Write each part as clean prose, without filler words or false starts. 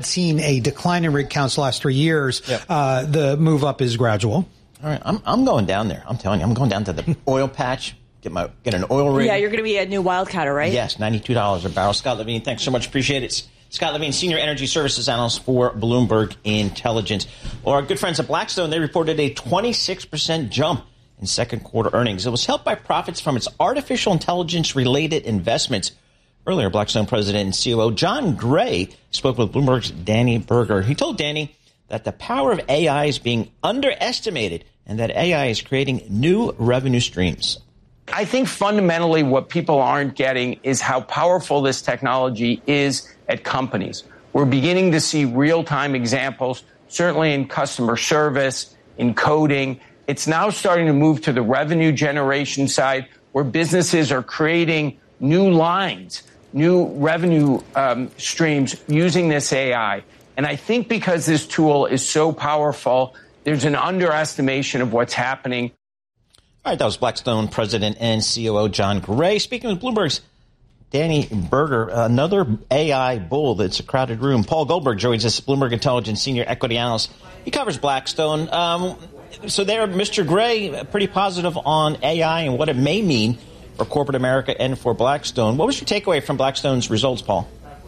Seen a decline in rig counts the last 3 years. Yep. The move up is gradual. All right, I'm going down there. I'm telling you, I'm going down to the oil patch, get an oil rig. Yeah, you're going to be a new wildcatter, right? Yes, $92 a barrel. Scott Levine, thanks so much. Appreciate it. Scott Levine, Senior Energy Services Analyst for Bloomberg Intelligence. Well, our good friends at Blackstone, they reported a 26% jump in second quarter earnings. It was helped by profits from its artificial intelligence-related investments. Earlier, Blackstone President and COO John Gray spoke with Bloomberg's Danny Berger. He told Danny that the power of AI is being underestimated and that AI is creating new revenue streams. I think fundamentally what people aren't getting is how powerful this technology is at companies. We're beginning to see real-time examples, certainly in customer service, in coding. It's now starting to move to the revenue generation side where businesses are creating new lines, new revenue streams using this AI. And I think because this tool is so powerful, there's an underestimation of what's happening. All right, that was Blackstone President and COO John Gray. Speaking with Bloomberg's Danny Berger, another AI bull that's a crowded room. Paul Goldberg joins us, Bloomberg Intelligence Senior Equity Analyst. He covers Blackstone. So there, Mr. Gray, pretty positive on AI and what it may mean for corporate America and for Blackstone. What was your takeaway from Blackstone's results, Paul?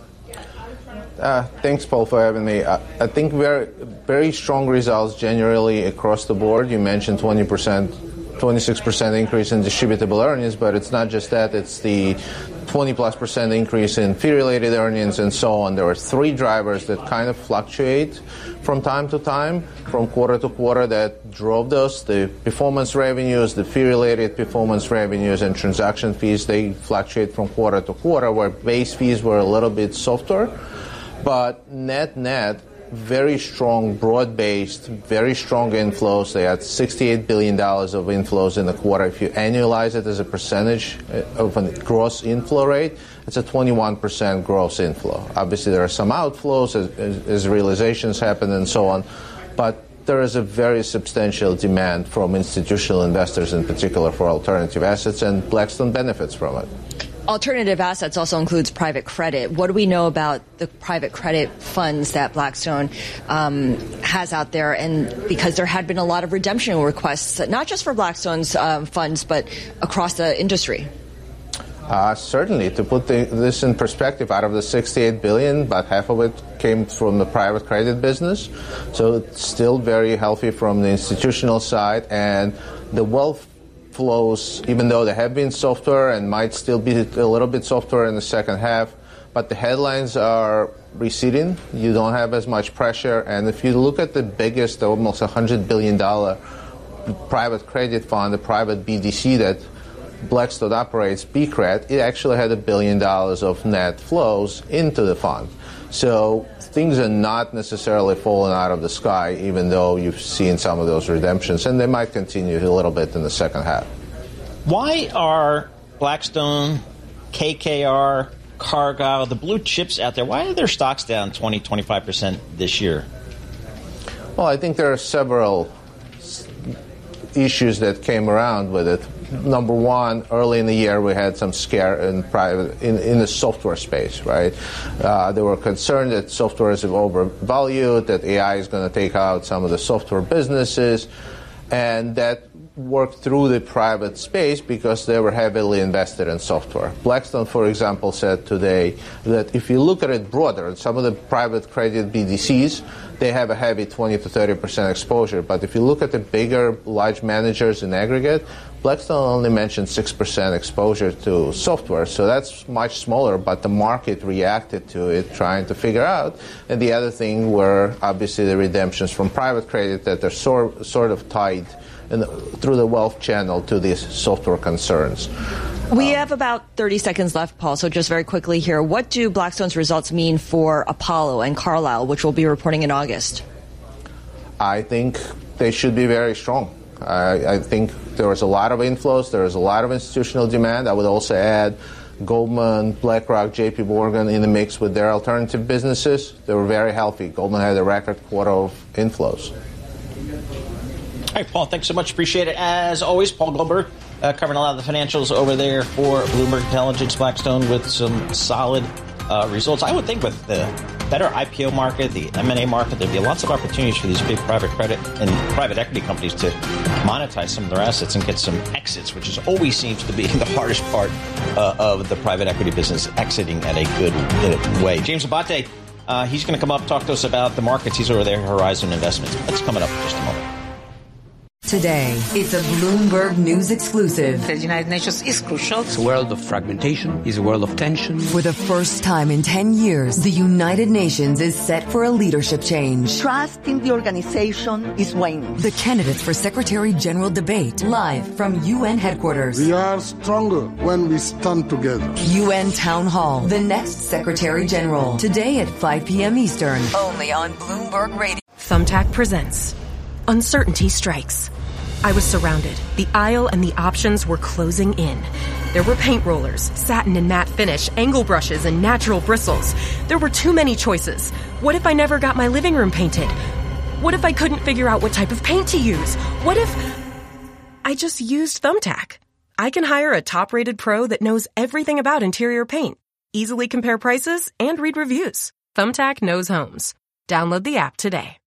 Thanks, Paul, for having me. I think very, very strong results generally across the board. You mentioned 26% increase in distributable earnings, but it's not just that. It's the 20+% increase in fee-related earnings and so on. There were three drivers that kind of fluctuate from time to time, from quarter to quarter, that drove those. The performance revenues, the fee-related performance revenues, and transaction fees, they fluctuate from quarter to quarter, where base fees were a little bit softer. But net, very strong, broad-based, very strong inflows. They had $68 billion of inflows in the quarter. If you annualize it as a percentage of a gross inflow rate, it's a 21% gross inflow. Obviously, there are some outflows as realizations happen and so on, but there is a very substantial demand from institutional investors in particular for alternative assets, and Blackstone benefits from it. Alternative assets also includes private credit. What do we know about the private credit funds that Blackstone has out there? And because there had been a lot of redemption requests, not just for Blackstone's funds, but across the industry. Certainly. To put this in perspective, out of the $68 billion, about half of it came from the private credit business. So it's still very healthy from the institutional side. And the wealth flows, even though they have been softer and might still be a little bit softer in the second half, but the headlines are receding. You don't have as much pressure. And if you look at the biggest, almost $100 billion private credit fund, the private BDC that Blackstone operates, BCRED, it actually had $1 billion of net flows into the fund. So things are not necessarily falling out of the sky, even though you've seen some of those redemptions, and they might continue a little bit in the second half. Why are Blackstone, KKR, Cargill, the blue chips out there, why are their stocks down 20, 25% this year? Well, I think there are several issues that came around with it. Number one, early in the year, we had some scare in the software space, right? They were concerned that software is overvalued, that AI is going to take out some of the software businesses, and that worked through the private space because they were heavily invested in software. Blackstone, for example, said today that if you look at it broader, some of the private credit BDCs, they have a heavy 20 to 30% exposure. But if you look at the bigger, large managers in aggregate, Blackstone only mentioned 6% exposure to software. So that's much smaller, but the market reacted to it, trying to figure out. And the other thing were obviously the redemptions from private credit that are sort of tied through the wealth channel to these software concerns. We have about 30 seconds left, Paul, so just very quickly here. What do Blackstone's results mean for Apollo and Carlyle, which will be reporting in August? I think they should be very strong. I think there was a lot of inflows. There was a lot of institutional demand. I would also add Goldman, BlackRock, JP Morgan in the mix with their alternative businesses. They were very healthy. Goldman had a record quarter of inflows. All right, Paul, thanks so much. Appreciate it. As always, Paul Goldberg covering a lot of the financials over there for Bloomberg Intelligence. Blackstone with some solid results. I would think with the better IPO market, the M&A market, there'd be lots of opportunities for these big private credit and private equity companies to monetize some of their assets and get some exits, which always seems to be the hardest part of the private equity business, exiting at a good way. James Abate, he's going to come up, talk to us about the markets. He's over there, Horizon Investments. That's coming up in just a moment. Today, it's a Bloomberg News exclusive. The United Nations is crucial. It's a world of fragmentation. It's a world of tension. For the first time in 10 years, the United Nations is set for a leadership change. Trust in the organization is waning. The candidates for Secretary General debate live from UN headquarters. We are stronger when we stand together. UN Town Hall, the next Secretary General. Today at 5 p.m. Eastern. Only on Bloomberg Radio. Thumbtack presents Uncertainty Strikes. I was surrounded. The aisle and the options were closing in. There were paint rollers, satin and matte finish, angle brushes, and natural bristles. There were too many choices. What if I never got my living room painted? What if I couldn't figure out what type of paint to use? What if I just used Thumbtack? I can hire a top-rated pro that knows everything about interior paint, easily compare prices, and read reviews. Thumbtack knows homes. Download the app today.